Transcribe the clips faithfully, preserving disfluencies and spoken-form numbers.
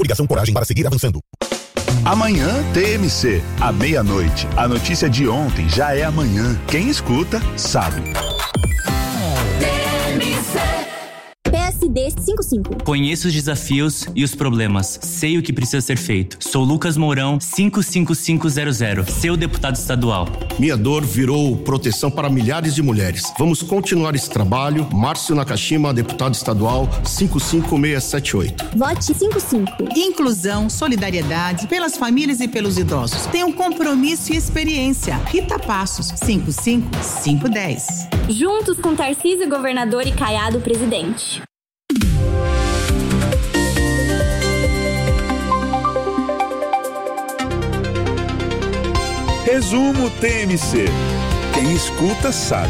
Coligação Coragem para seguir avançando. Amanhã T M C, à meia-noite. A notícia de ontem já é amanhã. Quem escuta, sabe. P S D cinquenta e cinco. Conheço os desafios e os problemas. Sei o que precisa ser feito. Sou Lucas Mourão, cinco cinco cinco zero zero, seu deputado estadual. Minha dor virou proteção para milhares de mulheres. Vamos continuar esse trabalho. Márcio Nakashima, deputado estadual, cinco cinco seis sete oito. Vote cinquenta e cinco. Inclusão, solidariedade, pelas famílias e pelos idosos. Tem um compromisso e experiência. Rita Passos, cinco cinco cinco um zero. Juntos com Tarcísio, governador, e Caiado, presidente. Resumo T M C. Quem escuta, sabe.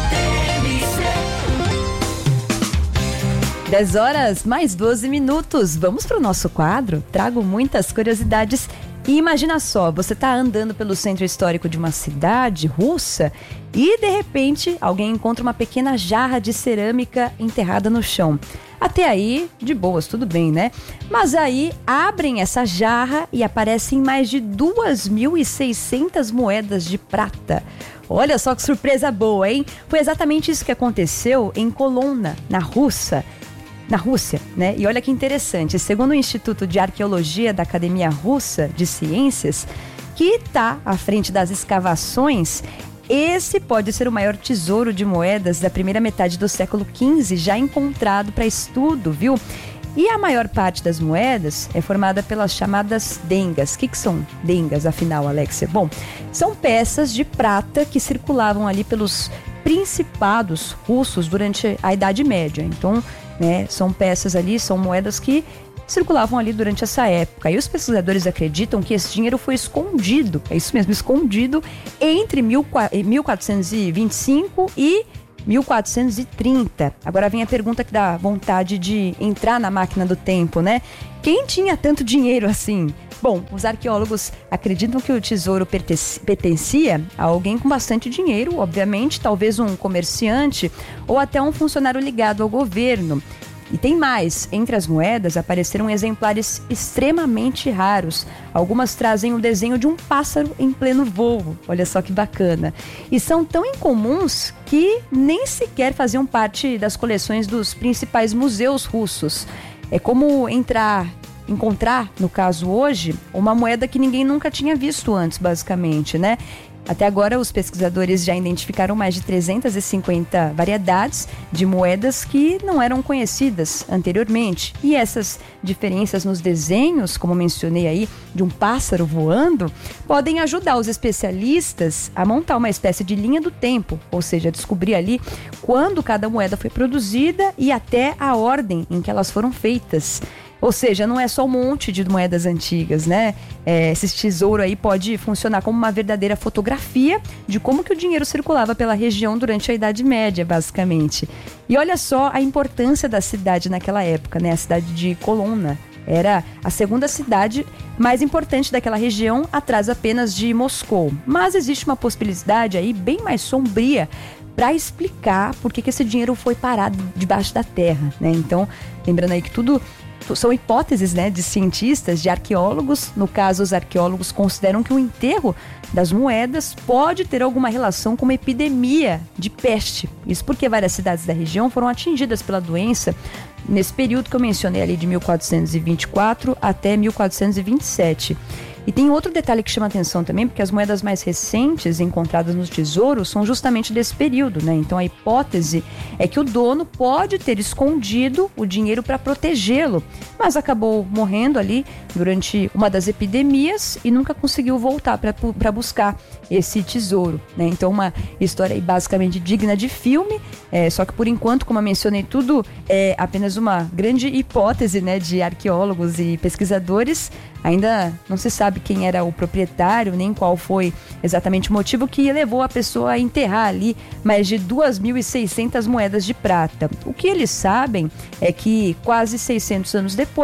dez horas mais doze minutos. Vamos para o nosso quadro? Trago muitas curiosidades. E imagina só, você tá andando pelo centro histórico de uma cidade russa e, de repente, alguém encontra uma pequena jarra de cerâmica enterrada no chão. Até aí, de boas, tudo bem, né? Mas aí, abrem essa jarra e aparecem mais de duas mil e seiscentas moedas de prata. Olha só que surpresa boa, hein? Foi exatamente isso que aconteceu em Kolomna, na Rússia. Na Rússia, né? E olha que interessante, segundo o Instituto de Arqueologia da Academia Russa de Ciências, que está à frente das escavações, esse pode ser o maior tesouro de moedas da primeira metade do século quinze já encontrado para estudo, viu? E a maior parte das moedas é formada pelas chamadas dengas. O que, que são dengas, afinal, Alexia? Bom, são peças de prata que circulavam ali pelos principados russos durante a Idade Média. Então, né, são peças ali, são moedas que circulavam ali durante essa época. E os pesquisadores acreditam que esse dinheiro foi escondido, é isso mesmo, escondido entre mil quatrocentos e vinte e cinco e mil quatrocentos e trinta. Agora vem a pergunta que dá vontade de entrar na máquina do tempo, né? Quem tinha tanto dinheiro assim? Bom, os arqueólogos acreditam que o tesouro pertencia a alguém com bastante dinheiro, obviamente, talvez um comerciante ou até um funcionário ligado ao governo. E tem mais, entre as moedas apareceram exemplares extremamente raros. Algumas trazem o desenho de um pássaro em pleno voo, olha só que bacana. E são tão incomuns que nem sequer faziam parte das coleções dos principais museus russos. É como entrar... encontrar, no caso hoje, uma moeda que ninguém nunca tinha visto antes, basicamente, né? Até agora, os pesquisadores já identificaram mais de trezentas e cinquenta variedades de moedas que não eram conhecidas anteriormente. E essas diferenças nos desenhos, como mencionei aí, de um pássaro voando, podem ajudar os especialistas a montar uma espécie de linha do tempo, ou seja, descobrir ali quando cada moeda foi produzida e até a ordem em que elas foram feitas. Ou seja, não é só um monte de moedas antigas, né? É, esse tesouro aí pode funcionar como uma verdadeira fotografia de como que o dinheiro circulava pela região durante a Idade Média, basicamente. E olha só a importância da cidade naquela época, né? A cidade de Kolomna era a segunda cidade mais importante daquela região, atrás apenas de Moscou. Mas existe uma possibilidade aí bem mais sombria para explicar por que que esse dinheiro foi parado debaixo da terra, né? Então, lembrando aí que tudo... são hipóteses, né, de cientistas, de arqueólogos. No caso, os arqueólogos consideram que o enterro das moedas pode ter alguma relação com uma epidemia de peste. Isso porque várias cidades da região foram atingidas pela doença nesse período que eu mencionei ali de mil quatrocentos e vinte e quatro até mil quatrocentos e vinte e sete. E tem outro detalhe que chama atenção também, porque as moedas mais recentes encontradas nos tesouros são justamente desse período, né? Então a hipótese é que o dono pode ter escondido o dinheiro para protegê-lo, mas acabou morrendo ali durante uma das epidemias e nunca conseguiu voltar para buscar esse tesouro, né? Então uma história aí basicamente digna de filme, é, só que por enquanto, como eu mencionei, tudo é apenas uma grande hipótese, né, de arqueólogos e pesquisadores. Ainda não se sabe quem era o proprietário, nem qual foi exatamente o motivo que levou a pessoa a enterrar ali mais de duas mil e seiscentas moedas de prata. O que eles sabem é que quase seiscentos anos depois,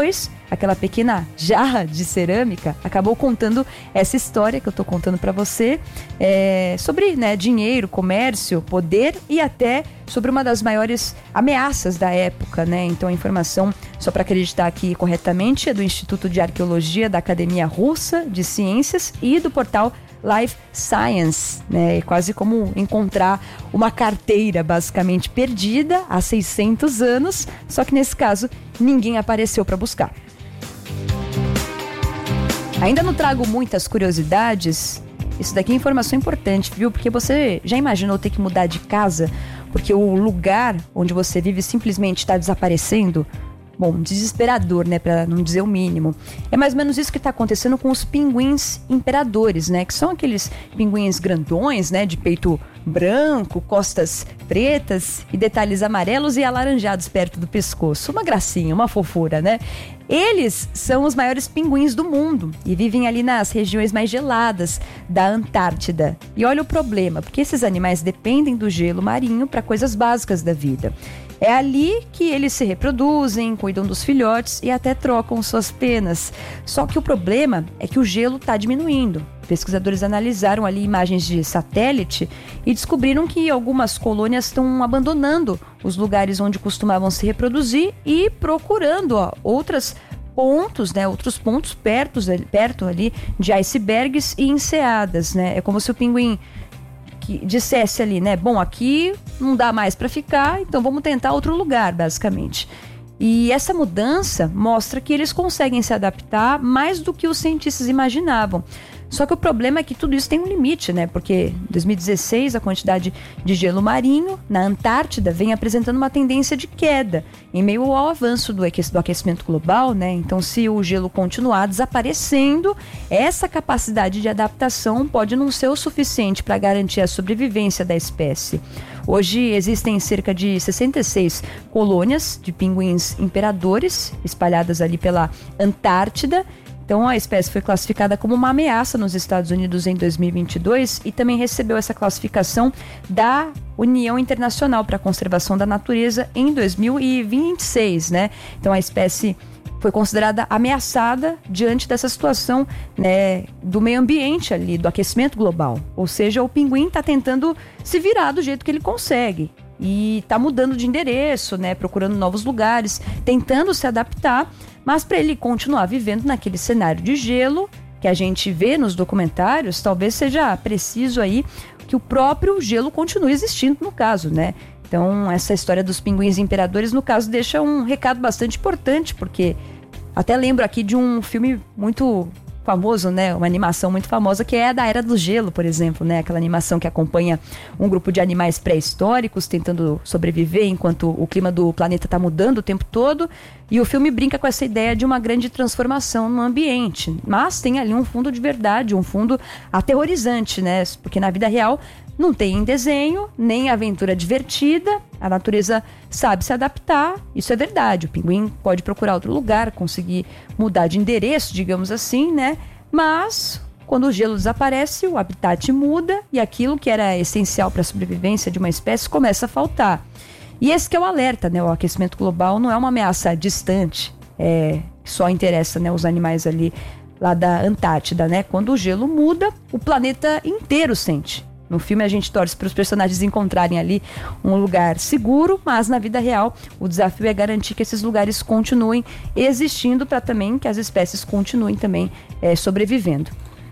aquela pequena jarra de cerâmica, acabou contando essa história que eu estou contando para você, é, sobre, né, dinheiro, comércio, poder e até sobre uma das maiores ameaças da época, né? Então a informação, só para acreditar aqui corretamente, é do Instituto de Arqueologia da Academia Russa de Ciências e do portal Life Science, né? É quase como encontrar uma carteira basicamente perdida há seiscentos anos, só que nesse caso ninguém apareceu para buscar. Ainda não trago muitas curiosidades. Isso daqui é informação importante, viu? Porque você já imaginou ter que mudar de casa porque o lugar onde você vive simplesmente está desaparecendo? Bom, desesperador, né, para não dizer o mínimo. É mais ou menos isso que está acontecendo com os pinguins imperadores, né, que são aqueles pinguins grandões, né, de peito branco, costas pretas e detalhes amarelos e alaranjados perto do pescoço. Uma gracinha, uma fofura, né? Eles são os maiores pinguins do mundo e vivem ali nas regiões mais geladas da Antártida. E olha o problema, porque esses animais dependem do gelo marinho para coisas básicas da vida. É ali que eles se reproduzem, cuidam dos filhotes e até trocam suas penas. Só que o problema é que o gelo está diminuindo. Pesquisadores analisaram ali imagens de satélite e descobriram que algumas colônias estão abandonando os lugares onde costumavam se reproduzir e procurando ó, outras pontos, né, outros pontos perto, perto ali de icebergs e enseadas, né? É como se o pinguim que dissesse ali, né, bom, aqui não dá mais para ficar, então vamos tentar outro lugar, basicamente. E essa mudança mostra que eles conseguem se adaptar mais do que os cientistas imaginavam. Só que o problema é que tudo isso tem um limite, né? Porque em dois mil e dezesseis a quantidade de gelo marinho na Antártida vem apresentando uma tendência de queda em meio ao avanço do aquecimento global, né? Então, se o gelo continuar desaparecendo, essa capacidade de adaptação pode não ser o suficiente para garantir a sobrevivência da espécie. Hoje existem cerca de sessenta e seis colônias de pinguins imperadores espalhadas ali pela Antártida. Então, a espécie foi classificada como uma ameaça nos Estados Unidos em dois mil e vinte e dois e também recebeu essa classificação da União Internacional para a Conservação da Natureza em dois mil e vinte e seis, né? Então, a espécie foi considerada ameaçada diante dessa situação, né, do meio ambiente ali, do aquecimento global. Ou seja, o pinguim está tentando se virar do jeito que ele consegue. E está mudando de endereço, né, procurando novos lugares, tentando se adaptar, mas para ele continuar vivendo naquele cenário de gelo que a gente vê nos documentários, talvez seja preciso aí que o próprio gelo continue existindo no caso, né? Então, essa história dos pinguins imperadores, no caso, deixa um recado bastante importante, porque até lembro aqui de um filme muito famoso, né? Uma animação muito famosa que é a da Era do Gelo, por exemplo, né? Aquela animação que acompanha um grupo de animais pré-históricos tentando sobreviver enquanto o clima do planeta está mudando o tempo todo. E o filme brinca com essa ideia de uma grande transformação no ambiente. Mas tem ali um fundo de verdade, um fundo aterrorizante, né? Porque na vida real não tem desenho, nem aventura divertida. A natureza sabe se adaptar, isso é verdade. O pinguim pode procurar outro lugar, conseguir mudar de endereço, digamos assim, né? Mas quando o gelo desaparece, o habitat muda e aquilo que era essencial para a sobrevivência de uma espécie começa a faltar. E esse que é o alerta, né? O aquecimento global não é uma ameaça distante, é, que só interessa, né, os animais ali lá da Antártida, né? Quando o gelo muda, o planeta inteiro sente. No filme a gente torce para os personagens encontrarem ali um lugar seguro, mas na vida real o desafio é garantir que esses lugares continuem existindo para também que as espécies continuem também é, sobrevivendo.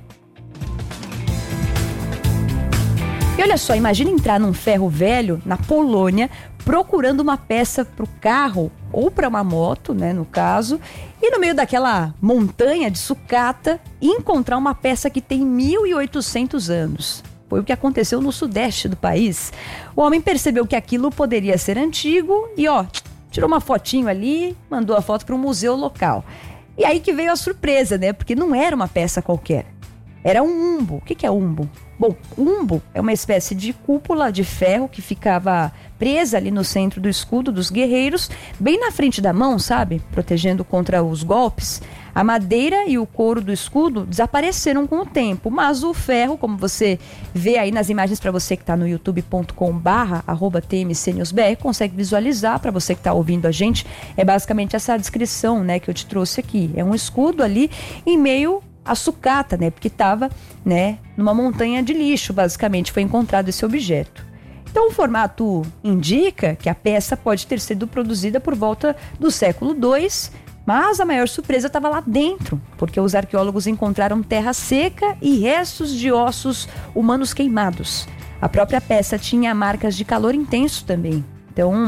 E olha só, imagina entrar num ferro velho na Polônia procurando uma peça para o carro ou para uma moto, né, no caso, e no meio daquela montanha de sucata encontrar uma peça que tem mil e oitocentos anos. Foi o que aconteceu no sudeste do país. O homem percebeu que aquilo poderia ser antigo e, ó, tirou uma fotinho ali, mandou a foto para um museu local. E aí que veio a surpresa, né? Porque não era uma peça qualquer. Era um umbo. O que que é umbo? Bom, umbo é uma espécie de cúpula de ferro que ficava presa ali no centro do escudo dos guerreiros, bem na frente da mão, sabe? Protegendo contra os golpes. A madeira e o couro do escudo desapareceram com o tempo, mas o ferro, como você vê aí nas imagens, para você que está no youtube ponto com barra arroba T M C News B R, consegue visualizar. Para você que está ouvindo a gente, é basicamente essa descrição, né, que eu te trouxe aqui. É um escudo ali em meio à sucata, né, porque estava, né, numa montanha de lixo, basicamente foi encontrado esse objeto. Então o formato indica que a peça pode ter sido produzida por volta do século dois, mas a maior surpresa estava lá dentro, porque os arqueólogos encontraram terra seca e restos de ossos humanos queimados. A própria peça tinha marcas de calor intenso também. Então,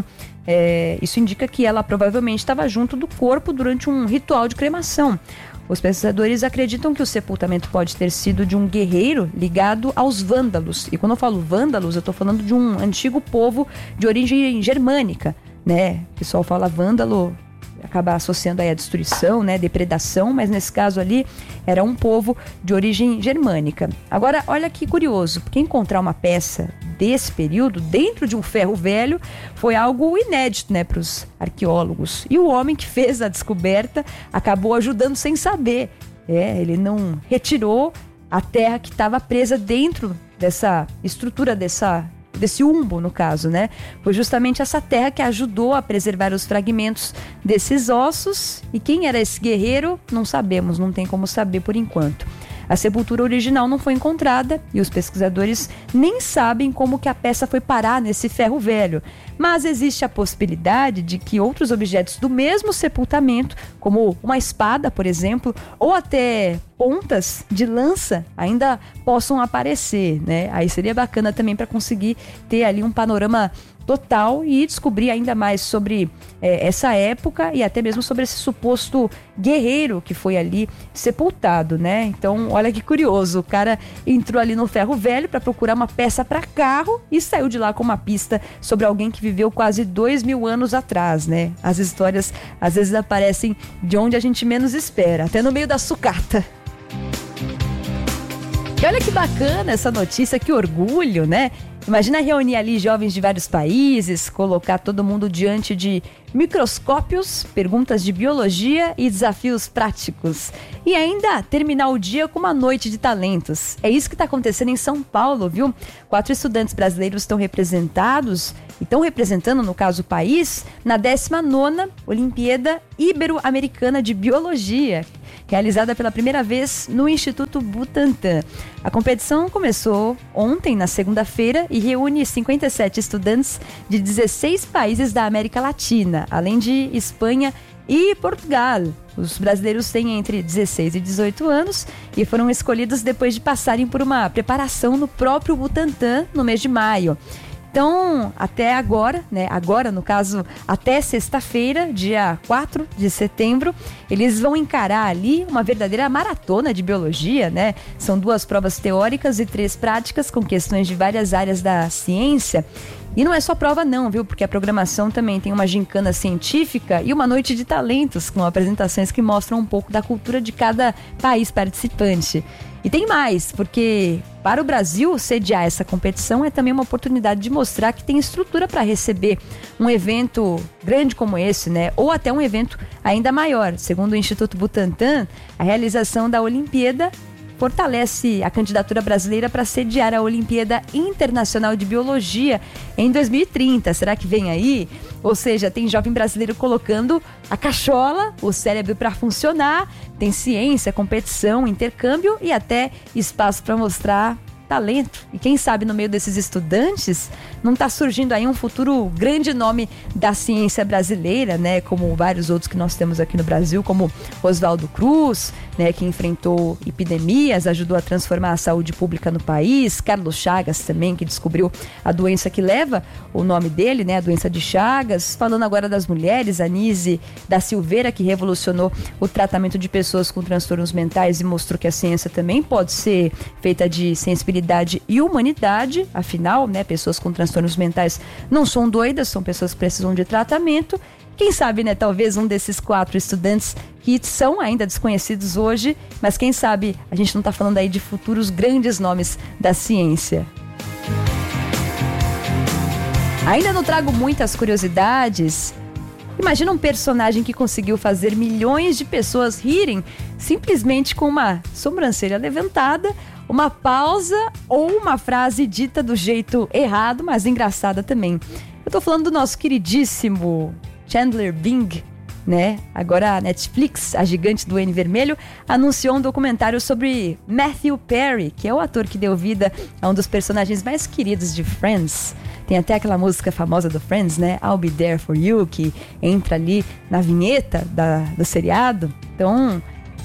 é, isso indica que ela provavelmente estava junto do corpo durante um ritual de cremação. Os pesquisadores acreditam que o sepultamento pode ter sido de um guerreiro ligado aos vândalos. E quando eu falo vândalos, eu estou falando de um antigo povo de origem germânica, né? O pessoal fala vândalo, acaba associando aí a destruição, né, depredação, mas nesse caso ali era um povo de origem germânica. Agora, olha que curioso, porque encontrar uma peça desse período dentro de um ferro velho foi algo inédito, né, para os arqueólogos. E o homem que fez a descoberta acabou ajudando sem saber. É, ele não retirou a terra que estava presa dentro dessa estrutura, dessa desse umbo, no caso, né? Foi justamente essa terra que ajudou a preservar os fragmentos desses ossos. E quem era esse guerreiro? Não sabemos, não tem como saber por enquanto. A sepultura original não foi encontrada e os pesquisadores nem sabem como que a peça foi parar nesse ferro velho. Mas existe a possibilidade de que outros objetos do mesmo sepultamento, como uma espada, por exemplo, ou até pontas de lança, ainda possam aparecer, né? Aí seria bacana também para conseguir ter ali um panorama total e descobrir ainda mais sobre é, essa época e até mesmo sobre esse suposto guerreiro que foi ali sepultado, né? Então, olha que curioso, o cara entrou ali no ferro velho para procurar uma peça para carro e saiu de lá com uma pista sobre alguém que viveu quase dois mil anos atrás, né? As histórias às vezes aparecem de onde a gente menos espera, até no meio da sucata. E olha que bacana essa notícia, que orgulho, né? Imagina reunir ali jovens de vários países, colocar todo mundo diante de microscópios, perguntas de biologia e desafios práticos. E ainda terminar o dia com uma noite de talentos. É isso que está acontecendo em São Paulo, viu? Quatro estudantes brasileiros estão representados, e estão representando, no caso, o país, na décima nona Olimpíada Ibero-Americana de Biologia, realizada pela primeira vez no Instituto Butantan. A competição começou ontem, na segunda-feira, e reúne cinquenta e sete estudantes de dezesseis países da América Latina, além de Espanha e Portugal. Os brasileiros têm entre dezesseis e dezoito anos e foram escolhidos depois de passarem por uma preparação no próprio Butantan no mês de maio. Então, até agora, né, agora no caso, até sexta-feira, dia quatro de setembro, eles vão encarar ali uma verdadeira maratona de biologia, né? São duas provas teóricas e três práticas com questões de várias áreas da ciência. E não é só prova não, viu? Porque a programação também tem uma gincana científica e uma noite de talentos, com apresentações que mostram um pouco da cultura de cada país participante. E tem mais, porque para o Brasil sediar essa competição é também uma oportunidade de mostrar que tem estrutura para receber um evento grande como esse, né? Ou até um evento ainda maior. Segundo o Instituto Butantan, a realização da Olimpíada fortalece a candidatura brasileira para sediar a Olimpíada Internacional de Biologia em dois mil e trinta. Será que vem aí? Ou seja, tem jovem brasileiro colocando a cachola, o cérebro para funcionar, tem ciência, competição, intercâmbio e até espaço para mostrar talento. E quem sabe no meio desses estudantes não está surgindo aí um futuro grande nome da ciência brasileira, né? Como vários outros que nós temos aqui no Brasil, como Oswaldo Cruz, né? Que enfrentou epidemias, ajudou a transformar a saúde pública no país. Carlos Chagas também, que descobriu a doença que leva o nome dele, né? A doença de Chagas. Falando agora das mulheres, Anise da Silveira, que revolucionou o tratamento de pessoas com transtornos mentais e mostrou que a ciência também pode ser feita de sensibilidade e humanidade. Afinal, né, pessoas com transtornos mentais não são doidas, são pessoas que precisam de tratamento. Quem sabe, né, talvez um desses quatro estudantes que são ainda desconhecidos hoje, mas quem sabe a gente não está falando aí de futuros grandes nomes da ciência. Ainda não trago muitas curiosidades. Imagina um personagem que conseguiu fazer milhões de pessoas rirem simplesmente com uma sobrancelha levantada, uma pausa ou uma frase dita do jeito errado, mas engraçada também. Eu tô falando do nosso queridíssimo Chandler Bing, né? Agora a Netflix, a gigante do N vermelho, anunciou um documentário sobre Matthew Perry, que é o ator que deu vida a um dos personagens mais queridos de Friends. Tem até aquela música famosa do Friends, né? I'll Be There For You, que entra ali na vinheta da, do seriado. Então,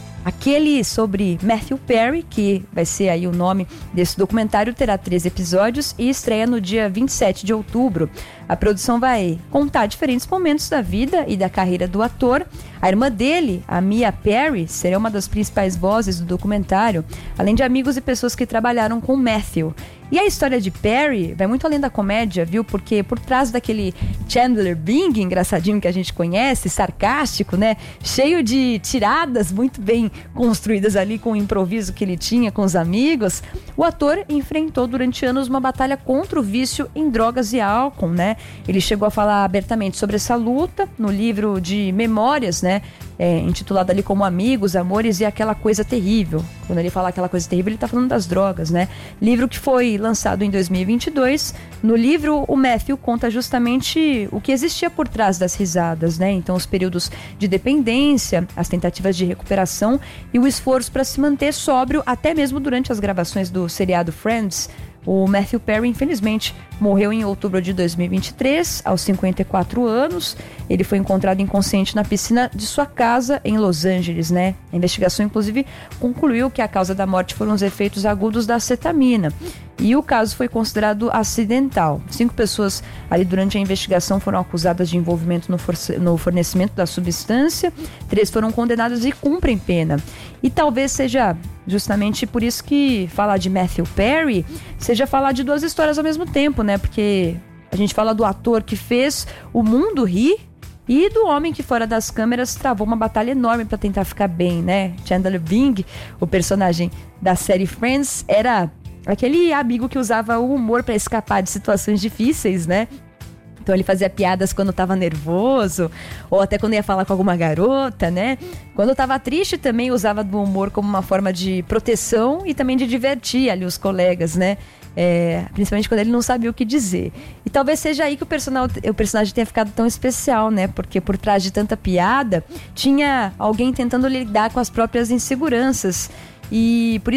aquele sobre Matthew Perry, que vai ser aí o nome desse documentário, terá três episódios e estreia no dia vinte e sete de outubro. A produção vai contar diferentes momentos da vida e da carreira do ator. A irmã dele, a Mia Perry, será uma das principais vozes do documentário, além de amigos e pessoas que trabalharam com Matthew. E a história de Perry vai muito além da comédia, viu? Porque por trás daquele Chandler Bing engraçadinho que a gente conhece, sarcástico, né? Cheio de tiradas muito bem construídas ali com o improviso que ele tinha com os amigos, o ator enfrentou durante anos uma batalha contra o vício em drogas e álcool, né? Ele chegou a falar abertamente sobre essa luta no livro de memórias, né? É, intitulado ali como Amigos, Amores e Aquela Coisa Terrível. Quando ele fala aquela coisa terrível, ele tá falando das drogas, né? Livro que foi lançado em dois mil e vinte e dois. No livro, o Matthew conta justamente o que existia por trás das risadas, né? Então, os períodos de dependência, as tentativas de recuperação e o esforço para se manter sóbrio, até mesmo durante as gravações do seriado Friends. O Matthew Perry, infelizmente, morreu em outubro de dois mil e vinte e três, aos cinquenta e quatro anos. Ele foi encontrado inconsciente na piscina de sua casa em Los Angeles, né? A investigação, inclusive, concluiu que a causa da morte foram os efeitos agudos da acetamina. E o caso foi considerado acidental. Cinco pessoas ali durante a investigação foram acusadas de envolvimento no, force- no fornecimento da substância. Três foram condenadas e cumprem pena. E talvez seja justamente por isso que falar de Matthew Perry seja falar de duas histórias ao mesmo tempo, né? Porque a gente fala do ator que fez o mundo rir e do homem que fora das câmeras travou uma batalha enorme para tentar ficar bem, né? Chandler Bing, o personagem da série Friends, era aquele amigo que usava o humor para escapar de situações difíceis, né? Então ele fazia piadas quando estava nervoso, ou até quando ia falar com alguma garota, né? Quando estava triste também usava do humor como uma forma de proteção e também de divertir ali os colegas, né? É, principalmente quando ele não sabia o que dizer. E talvez seja aí que o, personal, o personagem tenha ficado tão especial, né? Porque por trás de tanta piada, tinha alguém tentando lidar com as próprias inseguranças. E por isso